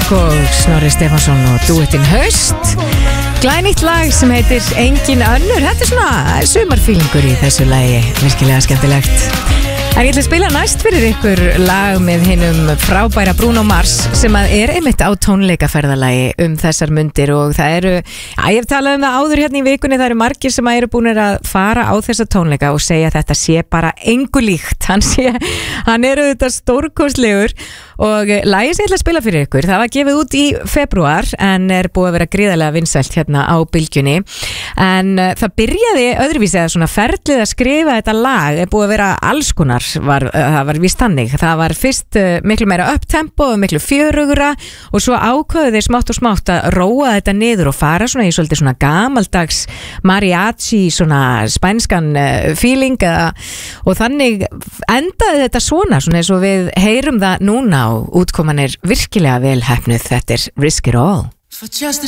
og Snorri Stefánsson og Duettinn Haust. Glænýtt lag sem heitir Engin önnur. Þetta svona sumarfílingur í þessu lagi, virkilega skemmtilegt. En ég ætla að spila næst fyrir ykkur lag með hinum frábæra Bruno Mars sem að einmitt á tónleikaferðalagi þessar mundir og það eru, ég hef talað það áður hérna í vikunni, það eru margir sem eru búinir að fara á þessa tónleika og segja að þetta sé bara engu líkt, hann eru þetta stórkostlegur og lagið sem ég ætla að spila fyrir ykkur, það var gefið út í febrúar en búið að vera gríðarlega vinsælt hérna á bylgjunni en það byrjaði öðruvísi að svona ferlið að skrifa þetta lag búið að vera alls konar. Það var víst þannig, það var fyrst miklu meira upptempo og miklu fjörugra og svo ákváðu þeir smátt og smátt að róa þetta niður og fara svona í svolítið svona gamaldags mariachi, svona spænskan feeling og þannig endaði þetta svona eins og við heyrum það núna og útkoman virkilega vel heppnuð. Þetta Risk It All.